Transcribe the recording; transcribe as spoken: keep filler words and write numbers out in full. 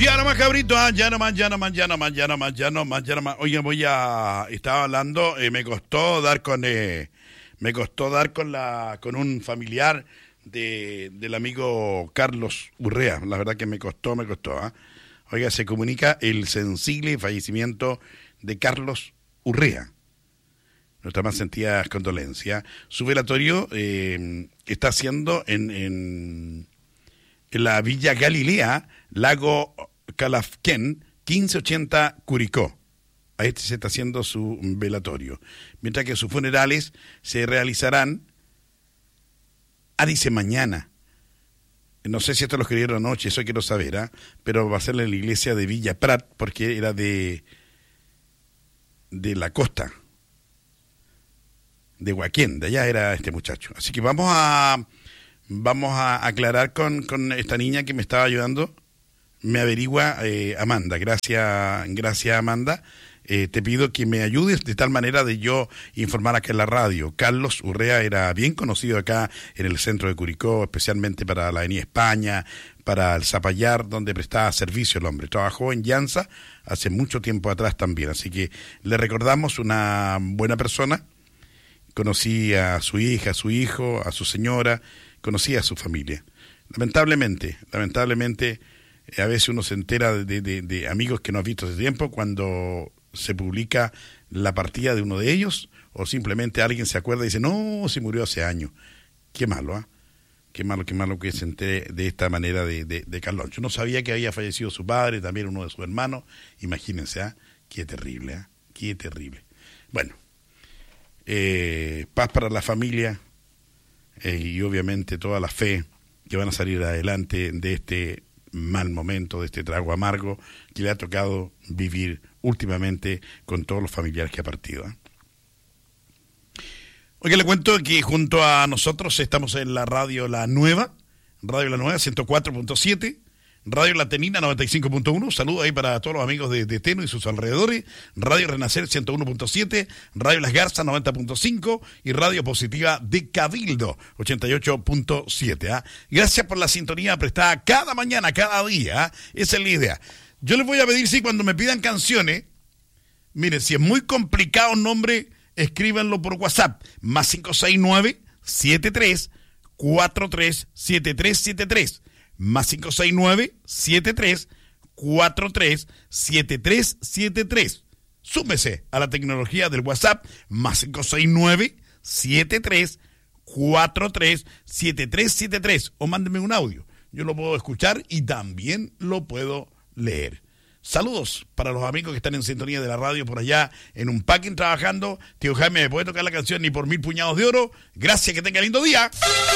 Ya nomás, cabrito, ah, ya nomás, ya nomás, ya nomás, ya nomás, ya nomás, ya nomás. Oye, voy a... Estaba hablando, eh, me costó dar con... Eh, me costó dar con la con un familiar de, del amigo Carlos Urrea. La verdad que me costó, me costó. ¿eh? Oiga, se comunica el sensible fallecimiento de Carlos Urrea. Nuestra más sentida condolencia. Su velatorio eh, está haciendo en, en, en la Villa Galilea, Lago Calafquén, quince ochenta Curicó. A este se está haciendo su velatorio. Mientras que sus funerales se realizarán, ah, dice mañana. No sé si esto lo escribieron anoche, eso quiero saber, ¿eh? Pero va a ser en la iglesia de Villa Prat, porque era de, de la costa. De Huaquén, de allá era este muchacho. Así que vamos a vamos a aclarar con, con esta niña que me estaba ayudando. Me averigua eh, Amanda. Gracias, gracias Amanda. Eh, te pido que me ayudes de tal manera de yo informar acá en la radio. Carlos Urrea era bien conocido acá en el centro de Curicó, especialmente para la Avenida España, para el Zapallar, donde prestaba servicio el hombre. Trabajó en Llanza hace mucho tiempo atrás también. Así que le recordamos, una buena persona. Conocí a su hija, a su hijo, a su señora, conocí a su familia. Lamentablemente, lamentablemente, a veces uno se entera de, de, de amigos que no ha visto hace tiempo cuando se publica la partida de uno de ellos, o simplemente alguien se acuerda y dice, no, se murió hace años. Qué malo, ¿ah? ¿eh? Qué malo, qué malo que se entere de esta manera de, de, de Carlos. Yo no sabía que había fallecido su padre, también uno de sus hermanos. Imagínense, ¿ah? ¿eh? Qué terrible, ¿ah? ¿eh? Qué terrible. Bueno. Eh, paz para la familia eh, y obviamente toda la fe que van a salir adelante de este mal momento, de este trago amargo que le ha tocado vivir últimamente con todos los familiares que ha partido. ¿eh? Oiga, le cuento que junto a nosotros estamos en la radio La Nueva, Radio La Nueva ciento cuatro punto siete, Radio La Tenina noventa y cinco punto uno, saludos ahí para todos los amigos de, de Teno y sus alrededores, Radio Renacer ciento uno punto siete, Radio Las Garzas noventa punto cinco y Radio Positiva de Cabildo ochenta y ocho punto siete. ¿eh? Gracias por la sintonía prestada cada mañana, cada día, ¿eh? Esa es la idea. Yo les voy a pedir, si cuando me pidan canciones, miren, si es muy complicado un nombre, escríbanlo por WhatsApp, más cinco seis nueve, siete tres, cuatro tres, siete tres siete tres. Más cinco seis nueve, siete tres, cuatro tres, siete tres siete tres. Súmese a la tecnología del WhatsApp, más cinco seis nueve, siete tres, cuatro tres, siete tres siete tres. O mándeme un audio. Yo lo puedo escuchar y también lo puedo leer. Saludos para los amigos que están en sintonía de la radio por allá en un packing trabajando. Tío Jaime, ¿me puede tocar la canción Ni por mil puñados de oro? Gracias, que tenga lindo día.